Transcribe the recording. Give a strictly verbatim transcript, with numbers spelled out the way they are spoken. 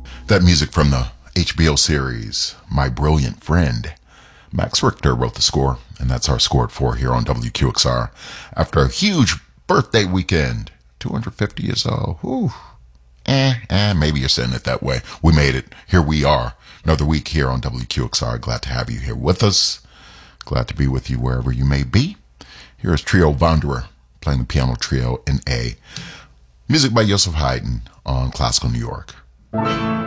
That music from the H B O series, My Brilliant Friend. Max Richter wrote the score, and that's our score at four here on W Q X R. After a huge birthday weekend, two hundred fifty years old. Whew. Eh, eh, maybe you're saying it that way. We made it. Here we are. Another week here on W Q X R. Glad to have you here with us. Glad to be with you wherever you may be. Here is Trio Wanderer playing the piano trio in A. Music by Joseph Haydn on Classical New York.